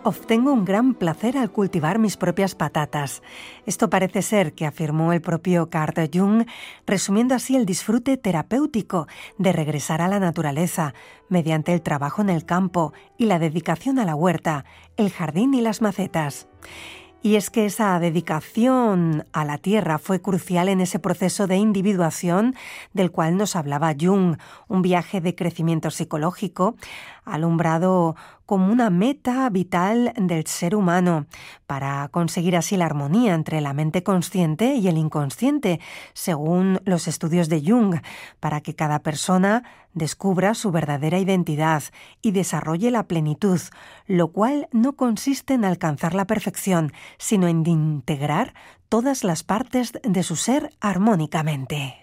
Obtengo un gran placer al cultivar mis propias patatas. Esto parece ser que afirmó el propio Carl Jung, resumiendo así el disfrute terapéutico de regresar a la naturaleza mediante el trabajo en el campo y la dedicación a la huerta, el jardín y las macetas. Y es que esa dedicación a la tierra fue crucial en ese proceso de individuación del cual nos hablaba Jung, un viaje de crecimiento psicológico alumbrado como una meta vital del ser humano para conseguir así la armonía entre la mente consciente y el inconsciente, según los estudios de Jung, para que cada persona descubra su verdadera identidad y desarrolle la plenitud, lo cual no consiste en alcanzar la perfección, sino en integrar todas las partes de su ser armónicamente.